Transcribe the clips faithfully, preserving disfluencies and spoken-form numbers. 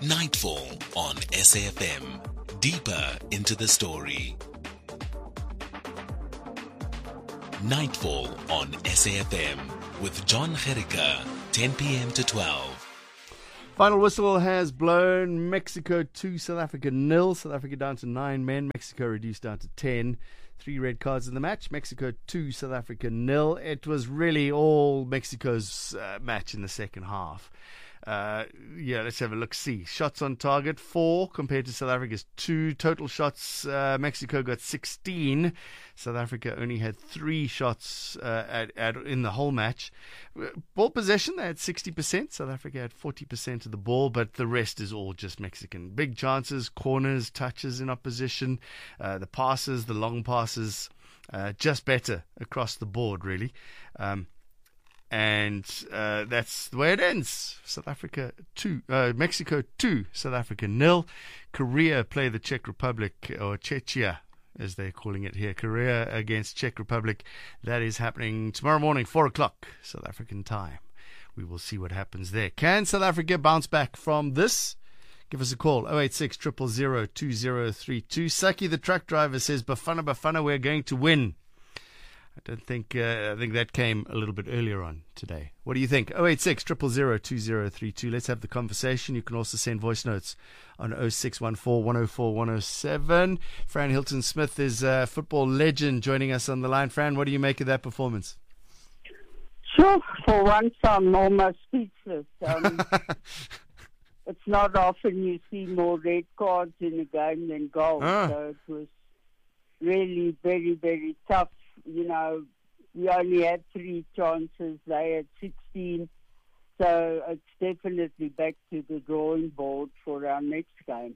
Nightfall on S A F M. Deeper into the story. Nightfall on S A F M with John Gericke, ten p.m. to twelve. Final whistle has blown. Mexico two, South Africa nil. South Africa down to nine men. Mexico reduced down to ten. Three red cards in the match. Mexico two, South Africa nil. It was really all Mexico's uh, match in the second half. Uh, yeah, let's have a look. See, shots on target four compared to South Africa's two. Total shots, uh, Mexico got sixteen. South Africa only had three shots uh, at, at in the whole match. Ball possession, they had sixty percent. South Africa had forty percent of the ball, but the rest is all just Mexican. Big chances, corners, touches in opposition, uh, the passes, the long passes, uh, just better across the board, really. Um, And uh, that's the way it ends. South Africa two, uh, Mexico two, South Africa nil. Korea play the Czech Republic, or Czechia, as they're calling it here. Korea against Czech Republic. That is happening tomorrow morning, four o'clock, South African time. We will see what happens there. Can South Africa bounce back from this? Give us a call, oh eight six, zero zero zero, two zero three two. Saki, the truck driver, says, Bafana, Bafana, we're going to win. I don't think, uh, I think that came a little bit earlier on today. What do you think? oh eight six, zero zero zero, two zero three two. Let's have the conversation. You can also send voice notes on oh six one four, one oh four, one oh seven. Fran Hilton-Smith is a football legend joining us on the line. Fran, what do you make of that performance? Sure. For once, I'm almost speechless. Um, it's not often you see more red cards in a game than goals. Ah. So it was really very, very tough. You know, we only had three chances. They had sixteen. So it's definitely back to the drawing board for our next game.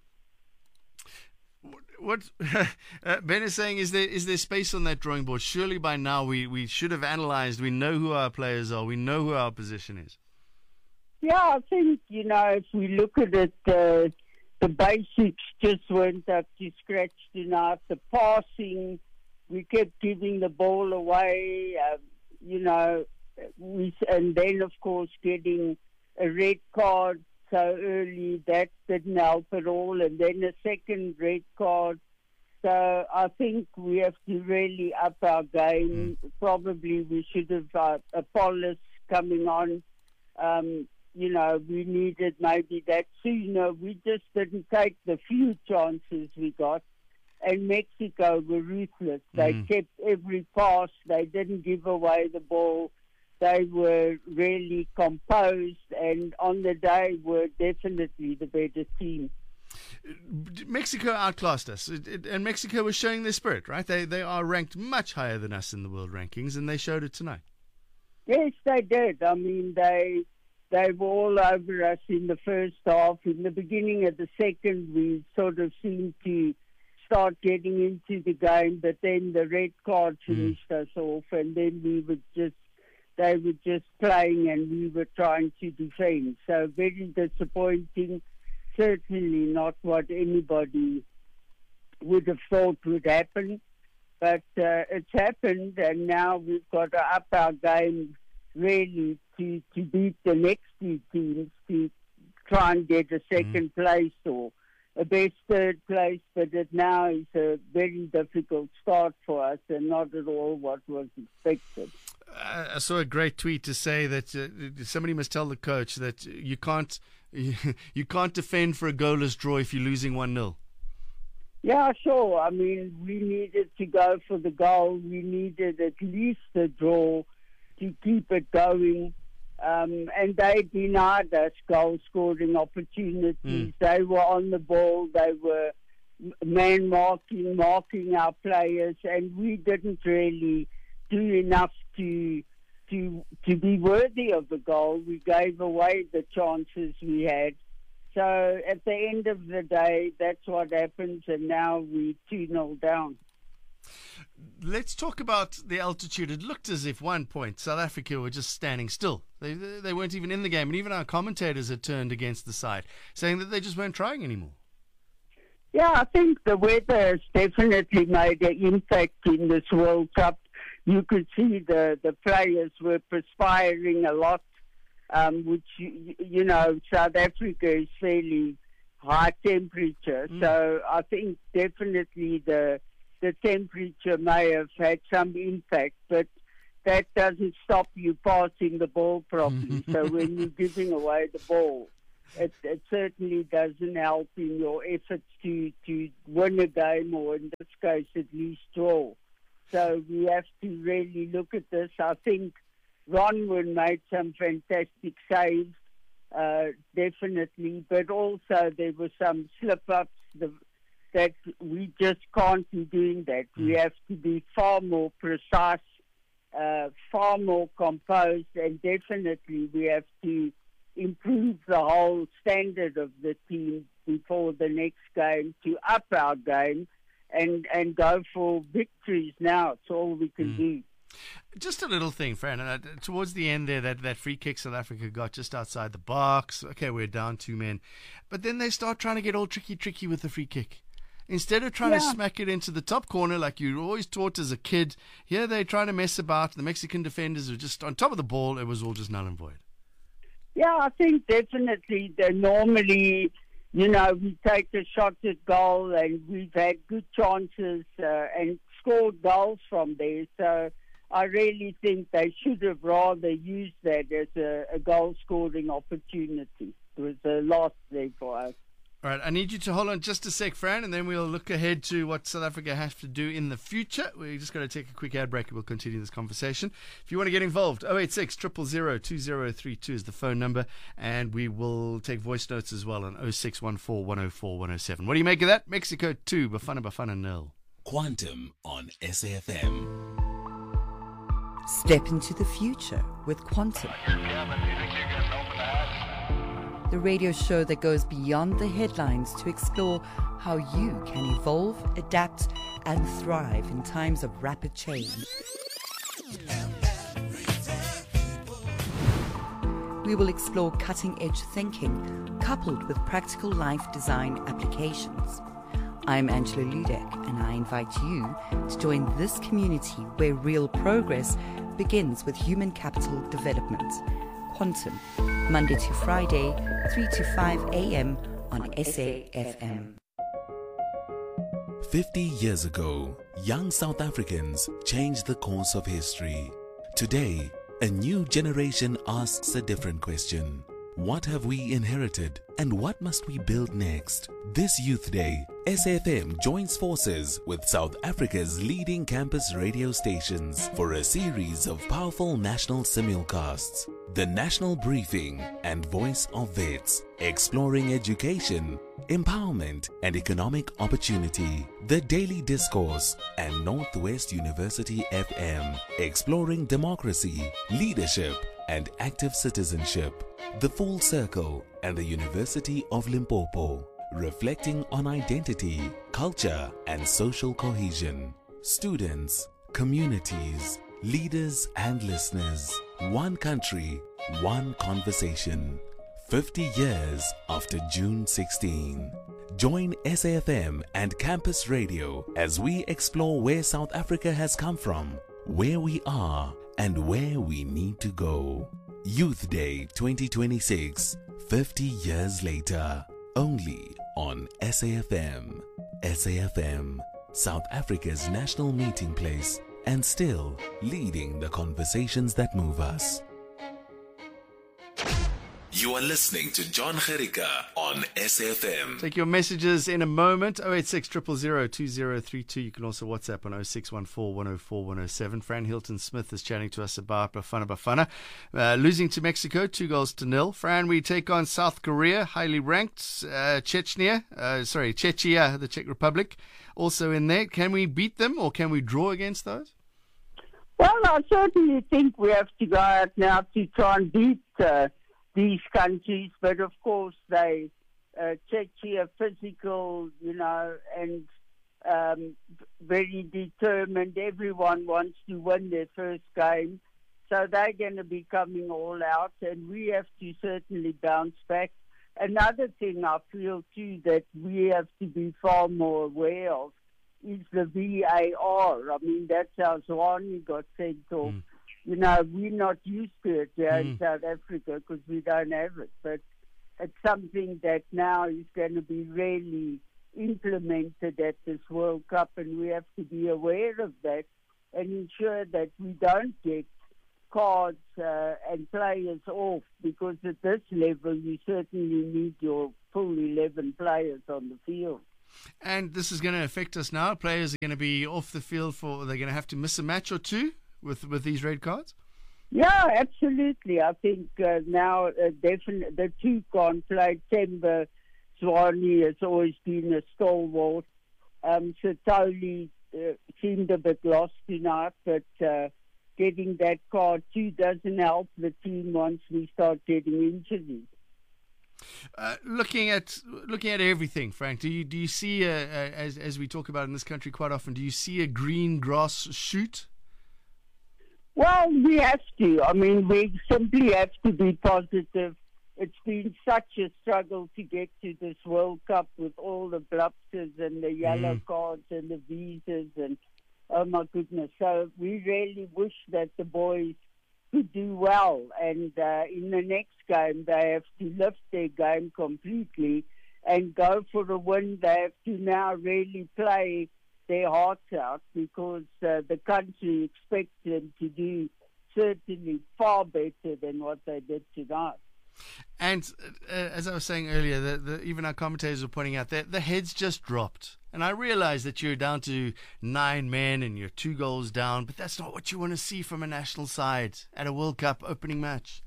What uh, Ben is saying, is there is there space on that drawing board? Surely by now we, we should have analysed. We know who our players are. We know who our position is. Yeah, I think, you know, if we look at it, uh, the basics just weren't up to scratch enough. The passing, we kept giving the ball away, uh, you know, we, and then, of course, getting a red card so early, that didn't help at all, and then a second red card. So I think we have to really up our game. Mm. Probably we should have uh, Apollos coming on. Um, you know, we needed maybe that sooner. We just didn't take the few chances we got. And Mexico were ruthless. They mm. kept every pass. They didn't give away the ball. They were really composed, and on the day were definitely the better team. Mexico outclassed us, it, it, and Mexico was showing their spirit, right? They they are ranked much higher than us in the world rankings, and they showed it tonight. Yes, they did. I mean, they they were all over us in the first half. In the beginning of the second, we sort of seemed to start getting into the game, but then the red card finished mm. us off, and then we were just, they were just playing and we were trying to defend. So very disappointing. Certainly not what anybody would have thought would happen, but uh, it's happened, and now we've got to up our game really to, to beat the next two teams to try and get a second mm. place or a best third place, but it now is a very difficult start for us and not at all what was expected. Uh, I saw a great tweet to say that uh, somebody must tell the coach that you can't you can't defend for a goalless draw if you're losing one nil. Yeah, sure. I mean, we needed to go for the goal. We needed at least a draw to keep it going. Um, and they denied us goal-scoring opportunities. Mm. They were on the ball. They were man-marking, marking our players, and we didn't really do enough to to to be worthy of the goal. We gave away the chances we had. So at the end of the day, that's what happens, and now we're two nil down. Let's talk about the altitude. It looked as if one point South Africa were just standing still. They they weren't even in the game, and even our commentators had turned against the side, saying that they just weren't trying anymore. Yeah, I think the weather has definitely made an impact in this World Cup. You could see the, the players were perspiring a lot, um, which, you, you know, South Africa is fairly high temperature. Mm. So I think definitely the the temperature may have had some impact, but that doesn't stop you passing the ball properly. So when you're giving away the ball, it, it certainly doesn't help in your efforts to, to win a game, or in this case at least draw. So we have to really look at this. I think Ronwin made some fantastic saves, uh, definitely, but also there were some slip-ups the, that we just can't be doing that. Mm. We have to be far more precise, uh, far more composed, and definitely we have to improve the whole standard of the team before the next game to up our game and, and go for victories now. It's all we can mm. do. Just a little thing, Fran. Uh, towards the end there, that, that free kick South Africa got just outside the box. Okay, we're down two men. But then they start trying to get all tricky, tricky with the free kick. Instead of trying yeah. to smack it into the top corner like you were always taught as a kid, here they're trying to mess about. The Mexican defenders were just on top of the ball. It was all just null and void. Yeah, I think definitely that normally, you know, we take a shot at goal and we've had good chances uh, and scored goals from there. So I really think they should have rather used that as a, a goal-scoring opportunity. It was a loss there for us. All right, I need you to hold on just a sec, Fran, and then we'll look ahead to what South Africa has to do in the future. We're just going to take a quick ad break and we'll continue this conversation. If you want to get involved, oh eight six, zero zero zero, two zero three two is the phone number, and we will take voice notes as well on oh six one four, one oh four, one oh seven. What do you make of that? Mexico two, Bafana Bafana nil. Quantum on S A F M. Step into the future with Quantum. The radio show that goes beyond the headlines to explore how you can evolve, adapt, and thrive in times of rapid change. We will explore cutting-edge thinking coupled with practical life design applications. I'm Angela Ludek, and I invite you to join this community where real progress begins with human capital development. Quantum, Monday to Friday, three to five a.m. on S A F M. Fifty years ago, young South Africans changed the course of history. Today, a new generation asks a different question. What have we inherited and what must we build next? This Youth Day, S A F M joins forces with South Africa's leading campus radio stations for a series of powerful national simulcasts. The National Briefing and Voice of Vets, exploring education, empowerment and economic opportunity. The Daily Discourse and Northwest University F M, exploring democracy, leadership and active citizenship. The Full Circle and the University of Limpopo, reflecting on identity, culture and social cohesion. Students, communities, leaders and listeners. One country, one conversation. fifty years after June sixteenth. Join S A F M and Campus Radio as we explore where South Africa has come from, where we are and where we need to go. Youth Day twenty twenty-six, fifty years later, only on S A F M. S A F M, South Africa's national meeting place, and still leading the conversations that move us. You are listening to John Gericka on S A F M. Take your messages in a moment. oh eight six, zero zero zero, two zero three two. You can also WhatsApp on oh six one four, one oh four, one oh seven. Fran Hilton Smith is chatting to us about Bafana Bafana. Uh, losing to Mexico, two goals to nil. Fran, we take on South Korea, highly ranked. Uh, Chechnya, uh, sorry, Czechia, the Czech Republic, also in there. Can we beat them or can we draw against those? Well, I certainly think we have to go out now to try and beat uh, these countries, but of course they, uh, Czechia, physical, you know, and um, very determined. Everyone wants to win their first game, so they're going to be coming all out, and we have to certainly bounce back. Another thing I feel too that we have to be far more aware of is the V A R. I mean, that's how Zwane got sent off. Mm. You know, we're not used to it here mm. in South Africa because we don't have it. But it's something that now is going to be really implemented at this World Cup, and we have to be aware of that and ensure that we don't get cards uh, and players off, because at this level you certainly need your full eleven players on the field. And this is going to affect us now. Players are going to be off the field for, they're going to have to miss a match or two with, with these red cards? Yeah, absolutely. I think uh, now uh, definitely the two can't play. Temba Zwane has always been a stalwart. Um, Sitoli uh, seemed a bit lost tonight, but uh, getting that card too doesn't help the team once we start getting injuries. Uh, looking at looking at everything, Frank, do you do you see a, a, as as we talk about in this country quite often, do you see a green grass shoot? Well, we have to. I mean, we simply have to be positive. It's been such a struggle to get to this World Cup with all the blupses and the yellow mm. cards and the visas, and oh my goodness. So we really wish that the boys could do well, and uh, in the next game they have to lift their game completely and go for a win. They have to now really play their hearts out, because uh, the country expects them to do certainly far better than what they did tonight. And uh, as I was saying earlier, the, the, even our commentators were pointing out that the heads just dropped. And I realize that you're down to nine men and you're two goals down, but that's not what you want to see from a national side at a World Cup opening match.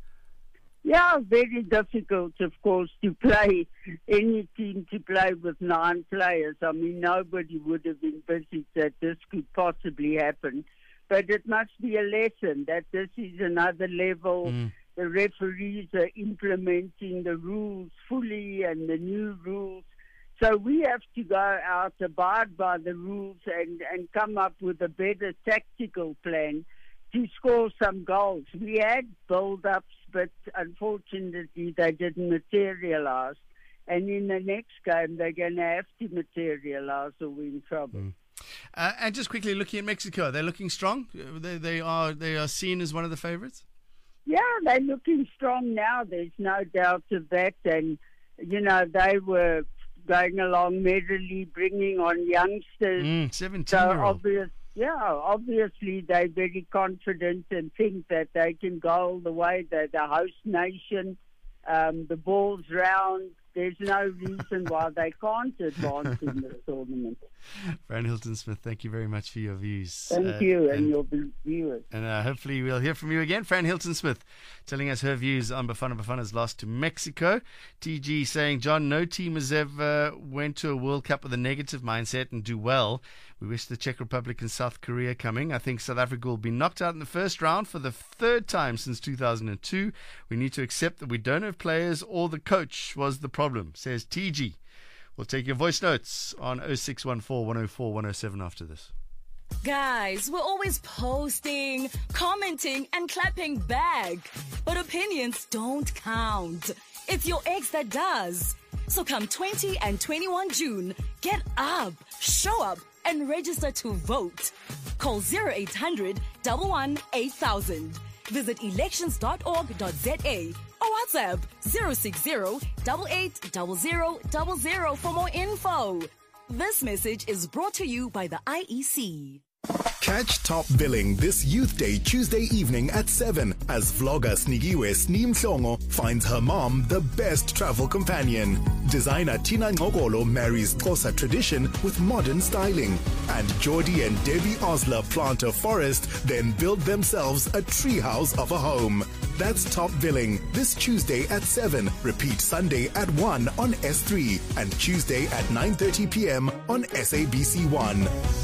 Yeah, very difficult, of course, to play any team to play with nine players. I mean, nobody would have envisaged that this could possibly happen. But it must be a lesson that this is another level. Mm. The referees are implementing the rules fully and the new rules. So we have to go out, abide by the rules, and, and come up with a better tactical plan to score some goals. We had build-ups, but unfortunately they didn't materialize. And in the next game, they're going to have to materialize or we're in trouble. Mm. Uh, and just quickly looking at Mexico, they're looking strong. They, they are they are seen as one of the favourites. Yeah, they're looking strong now. There's no doubt of that. And you know, they were going along merrily, bringing on youngsters. Mm, seventeen-year-old. So obvious, yeah, obviously they're very confident and think that they can go all the way. They're the host nation. Um, the ball's round. There's no reason why they can't advance in the tournament. Fran Hilton-Smith, thank you very much for your views. Thank uh, you, and, and your viewers. And uh, hopefully we'll hear from you again. Fran Hilton-Smith telling us her views on Bafana Bafana's loss to Mexico. T G saying, John, no team has ever went to a World Cup with a negative mindset and do well. We wish the Czech Republic and South Korea coming. I think South Africa will be knocked out in the first round for the third time since two thousand two. We need to accept that we don't have players or the coach was the problem, says T G. We'll take your voice notes on oh six one four, one oh four, one oh seven after this. Guys, we're always posting, commenting, and clapping back. But opinions don't count. It's your ex that does. So come twentieth and twenty-first of June, get up, show up, and register to vote. Call zero eight hundred, one one eight thousand. Visit elections dot org dot z a or WhatsApp zero six zero, eight eight zero zero zero zero for more info. This message is brought to you by the I E C. Catch Top Billing this Youth Day Tuesday evening at seven as vlogger Snigiwe Sneem Mhlongo finds her mom the best travel companion. Designer Tina Ngokolo marries Xhosa tradition with modern styling. And Geordie and Debbie Osler plant a forest, then build themselves a treehouse of a home. That's Top Billing this Tuesday at seven. Repeat Sunday at one on S three and Tuesday at nine thirty p.m. on S A B C one.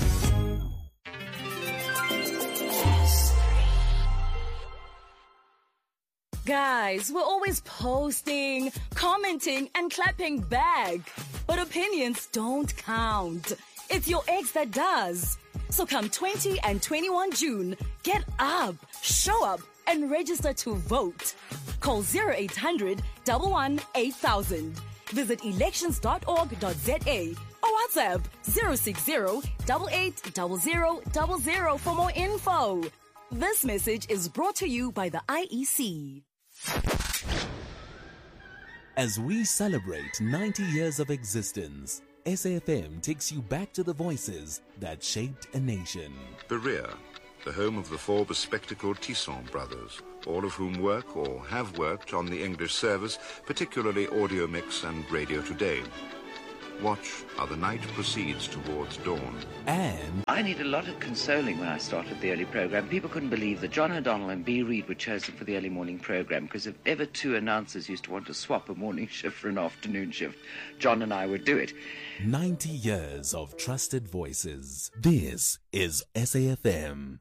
Guys, we're always posting, commenting, and clapping back. But opinions don't count. It's your ex that does. So come twentieth and twenty-first of June, get up, show up, and register to vote. Call zero eight hundred, one one eight thousand. Visit elections dot org dot z a or WhatsApp zero six zero, eight eight zero zero zero zero for more info. This message is brought to you by the I E C. As we celebrate ninety years of existence, S A F M takes you back to the voices that shaped a nation. Berea, the home of the four bespectacled Tisson brothers, all of whom work or have worked on the English service, particularly Audio Mix and Radio Today. Watch how the night proceeds towards dawn. And I needed a lot of consoling when I started the early program. People couldn't believe that John O'Donnell and B. Reid were chosen for the early morning program, because if ever two announcers used to want to swap a morning shift for an afternoon shift, John and I would do it. ninety years of trusted voices. This is S A F M.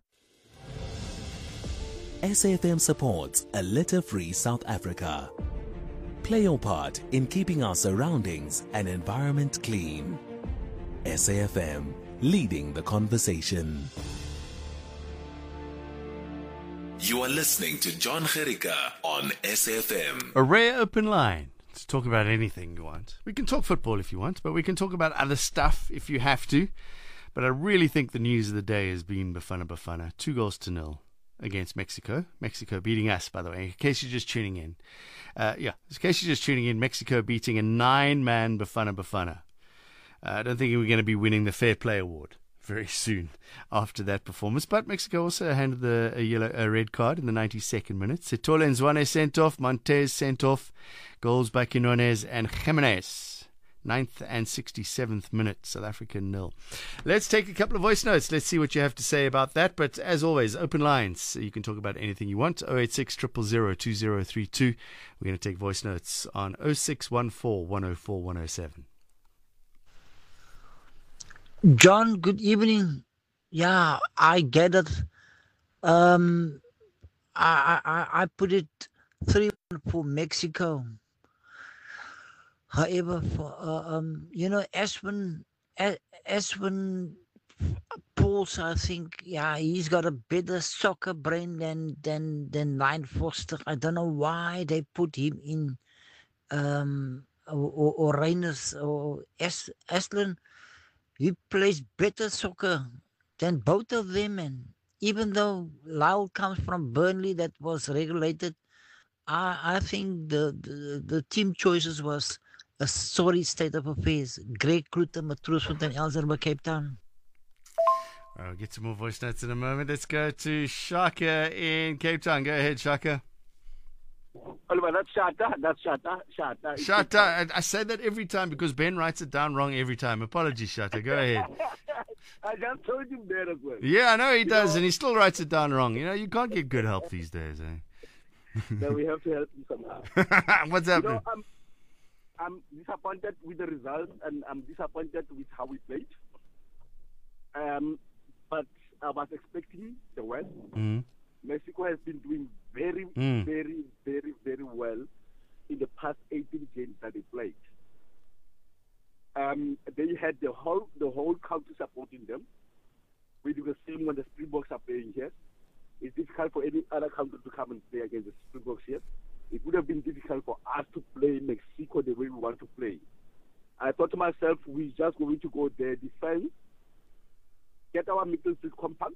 S A F M supports a litter-free South Africa. Play your part in keeping our surroundings and environment clean. S A F M, leading the conversation. You are listening to John Gericka on S A F M. A rare open line. Let's talk about anything you want. We can talk football if you want, but we can talk about other stuff if you have to. But I really think the news of the day has been Bafana Bafana. Two goals to nil against Mexico. Mexico beating us, by the way, in case you're just tuning in. Uh, yeah, in case you're just tuning in, Mexico beating a nine-man Bafana Bafana. Uh, I don't think we're going to be winning the Fair Play Award very soon after that performance. But Mexico also handed the, a yellow, a red card in the ninety-second minute. Setola and Zwane sent off, Montez sent off, goals by Quinones and Jimenez. ninth and sixty-seventh minute, South Africa nil. Let's take a couple of voice notes. Let's see what you have to say about that. But as always, open lines. You can talk about anything you want. oh eight six, zero zero zero, two zero three two. We're going to take voice notes on oh six one four, one oh four, one oh seven. John, good evening. Yeah, I get it. Um, I, I, I put it three one for Mexico. However, for, uh, um, you know, Espen, Espen Pauls, I think, yeah, he's got a better soccer brain than than than Ryan Foster. I don't know why they put him in, um, or, or, or Reiners or es, Eslen. He plays better soccer than both of them, and even though Lyle comes from Burnley, that was regulated, I I think the the, the team choices was a sorry state of affairs. Greg Kruter, Matroosfontein and Elsenburg, Cape Town. I'll get some more voice notes in a moment. Let's go to Shaka in Cape Town. Go ahead, Shaka. Oliver, that's Shata. That's Shata. Shata. Shata. I, I say that every time because Ben writes it down wrong every time. Apologies, Shata. Go ahead. I just told him that as well. Yeah, I know he you does, know, and he still writes it down wrong. You know, you can't get good help these days, eh? So we have to help him somehow. What's happening? You know, I'm, I'm disappointed with the results, and I'm disappointed with how we played. Um, but I was expecting the West. Mm. Mexico has been doing very, Mm. very, very, very well in the past eighteen games that they played. Um, they had the whole the whole country supporting them. We do the same when the Springboks are playing here. It's difficult for any other country to come and play against the Springboks here. It would have been difficult for us to play Mexico the way we want to play. I thought to myself, we're just going to go there, defend, get our midfield compact,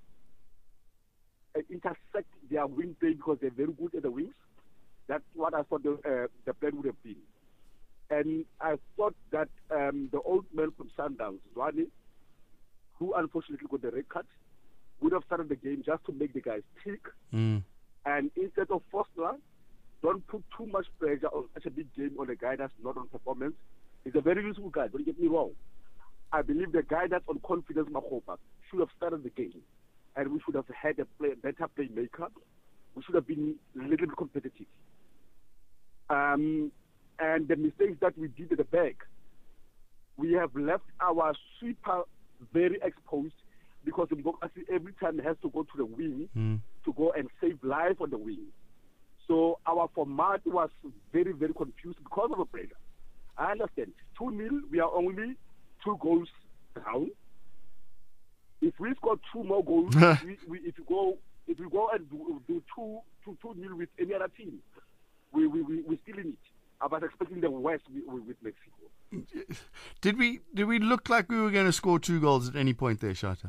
and intersect their wing play because they're very good at the wings. That's what I thought the, uh, the plan would have been. And I thought that um, the old man from Sundowns, Zwane, who unfortunately got the red card, would have started the game just to make the guys tick. Mm. And instead of Foster, don't put too much pressure on such a big game on a guy that's not on performance. He's a very useful guy, don't get me wrong. I believe the guy that's on confidence, Makgopa, should have started the game. And we should have had a play, better playmaker. We should have been a little bit competitive. Um, and the mistakes that we did at the back, we have left our sweeper very exposed because Mbokasi every time has to go to the wing Mm. to go and save life on the wing. So our format was very, very confused because of the pressure. I understand. two nil, we are only two goals down. If we score two more goals, we, we, if you go if we go and do, do two, two, two nil with any other team, we, we, we, we're still in it. I was expecting the West with, with Mexico. Did we did we look like we were going to score two goals at any point there, Shata?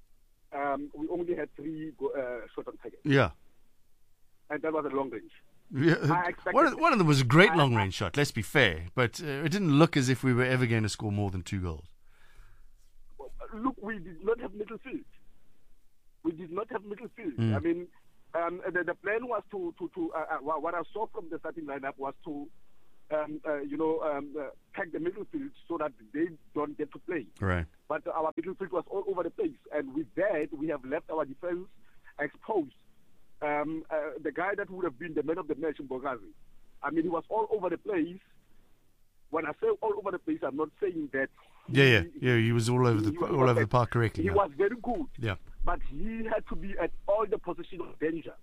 Um, we only had three go, uh, shot on target. Yeah. And that was a long range. Yeah, I expected one, of, it. one of them was a great I- long range shot, let's be fair, but uh, it didn't look as if we were ever going to score more than two goals. Look, we did not have middle field. We did not have middle field. Mm. I mean, um, the, the plan was to, to, to uh, uh, what I saw from the starting lineup was to, um, uh, you know, um, uh, pack the middle field so that they don't get to play. Right. But our middle field was all over the place. And with that, we have left our defense exposed. Um, uh, the guy that would have been the man of the match in Bogazi, I mean, he was all over the place. When I say all over the place, I'm not saying that. Yeah, yeah, he- yeah. He was all over the he was all over the perfect. park correctly. He yeah. was very good. Yeah. But he had to be at all the positions of danger.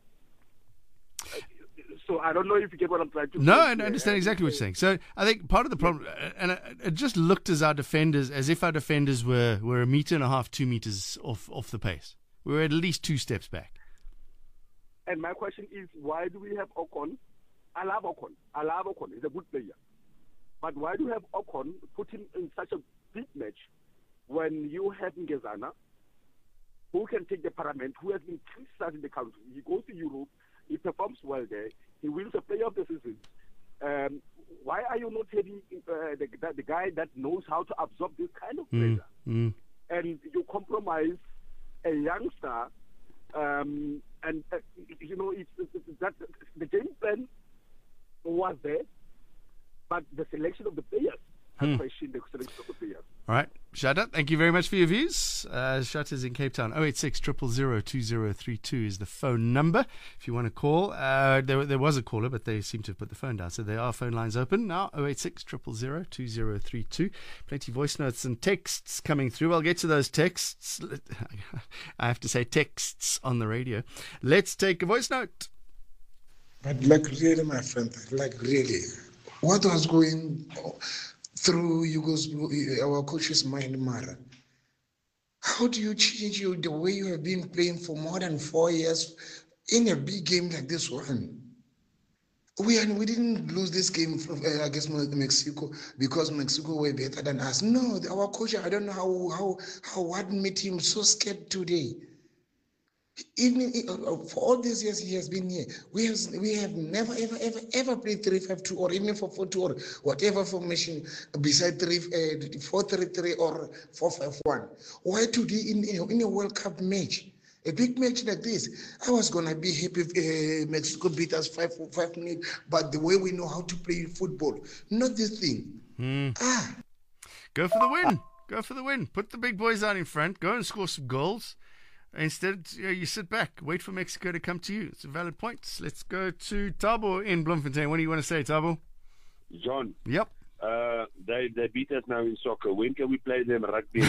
So I don't know if you get what I'm trying to No, say. I understand exactly what you're saying. So I think part of the problem, and it, it just looked as our defenders, as if our defenders were, were a meter and a half, two meters off off the pace. We were at least two steps back. And my question is, why do we have Ocon? I love Ocon. I love Ocon. He's a good player. But why do you have Ocon, put him in such a big match when you have Ngezana, who can take the parliament, who has been criticized in the country? He goes to Europe, he performs well there, he wins a player of the season. Um, why are you not having uh, the, the, the guy that knows how to absorb this kind of Mm, pressure? mm. And you compromise a youngster, um, and uh, you know it's, it's, it's that the game plan was there, but the selection of the players, Hmm. I question the selection of the players. All right, Shada, thank you very much for your views. Uh, Shada's in Cape Town. oh eight six, zero zero zero, two zero three two is the phone number if you want to call. Uh, there, there was a caller, but they seem to have put the phone down. So there are phone lines open now. oh eight six, zero zero zero, two zero three two. Plenty of voice notes and texts coming through. I'll get to those texts. I have to say texts on the radio. Let's take a voice note. But like really, my friend, like really, what was going through Yugos, our coach's mind, Mara? How do you change you the way you have been playing for more than four years in a big game like this one? We and we didn't lose this game from, uh, against Mexico because Mexico were better than us. No, our coach, I don't know how how how what made him so scared today. Even for all these years he has been here, we have we have never ever ever ever played three five two or even four four two or whatever formation beside three uh, four three three or four five one. Why today in a, in a World Cup match, a big match like this? I was gonna be happy if uh, Mexico beat us five five minutes, but the way we know how to play football, not this thing. Hmm. Ah, Go for the win. Go for the win. Put the big boys out in front. Go and score some goals. Instead, you, know, you sit back, wait for Mexico to come to you. It's a valid point. Let's go to Tabo in Bloemfontein. What do you want to say, Tabo? John. Yep. Uh, they they beat us now in soccer. When can we play them rugby?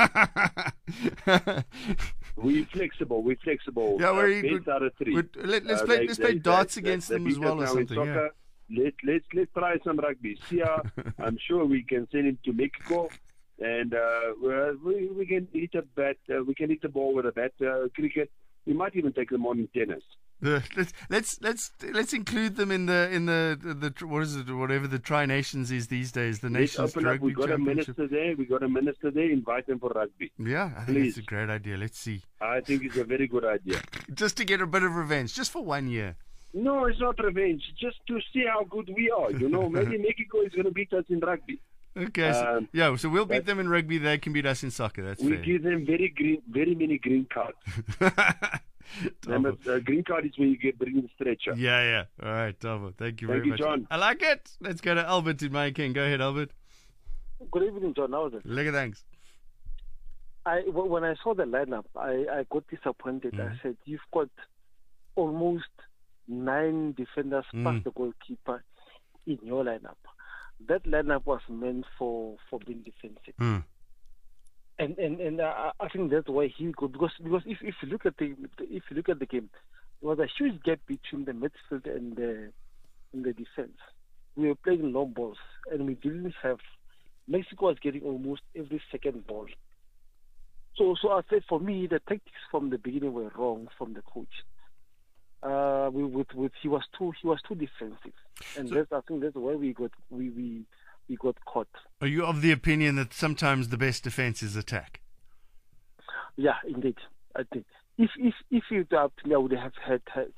we flexible. We flexible. Yeah, we're uh, best out of three. Let, us Uh, play. they- let's they- play darts they- against they them as beat us well, or now in something. Yeah. soccer. Let let's let's try some rugby. Sia, I'm sure we can send him to Mexico, and uh, we we can hit a bat. Uh, we can hit the ball with a bat. Uh, cricket. We might even take them on in tennis. The, let's let's let's let's include them in the in the, the, the what is it whatever the Tri Nations is these days. The Let's Nations open up. Rugby We got a Championship. minister there. We got a minister there. Invite them for rugby. Yeah, I think Please. it's a great idea. Let's see. I think it's a very good idea. Just to get a bit of revenge, just for one year. No, it's not revenge. Just to see how good we are. You know, maybe Mexico is going to beat us in rugby. Okay, so, Um, yeah, so we'll beat but- them in rugby. They can beat us in soccer. That's We fair. give them very green, very many green cards. Remember, a green card is when you get bring the stretcher. Yeah, yeah. All right, Tavo. Thank you Thank very you, much. John. I like it. Let's go to Albert in my king. Go ahead, Albert. Good evening, John. How is it? Lega, thanks. I w- when I saw the lineup, I, I got disappointed. Mm. I said, "You've got almost nine defenders Mm. plus the goalkeeper in your lineup. That lineup was meant for, for being defensive, Mm. and and and uh, I think that's why he got because because if, if you look at the if you look at the game, there was a huge gap between the midfield and the and the defense. We were playing long balls, and we didn't have. Mexico was getting almost every second ball. So, so I said for me, the tactics from the beginning were wrong from the coach. Uh, we, with, with he was too he was too defensive, and So- that's I think that's where we got we, we we got caught. Are you of the opinion that sometimes the best defense is attack? Yeah, indeed. I think if if if it were up to me, I would have had, had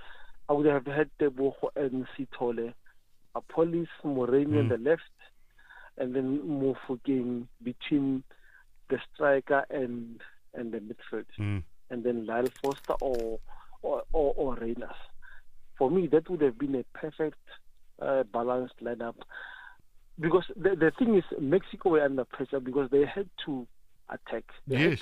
I would have had Tebogo and Sithole, a Police, Moreni on Mm. the left, and then Mofokeng between the striker and and the midfield, Mm. and then Lyle Foster or or or, or Reyners. For me, that would have been a perfect uh, balanced lineup. Because the the thing is, Mexico were under pressure because they had to attack. They Yes. had